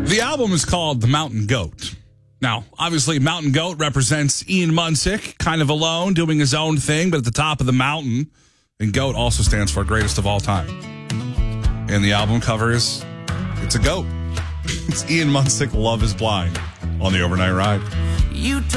The album is called The Mountain Goat. Now, obviously, Mountain Goat represents Ian Munsick, kind of alone, doing his own thing, but at the top of the mountain. And GOAT also stands for greatest of all time. And the album cover it's a goat. It's Ian Munsick, Love is Blind, on the Overnight Ride.